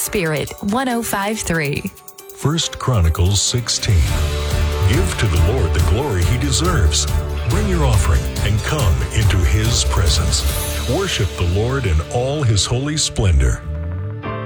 Spirit 105.3. 1 Chronicles 16. Give to the Lord the glory He deserves. Bring your offering and come into His presence. Worship the Lord in all His holy splendor.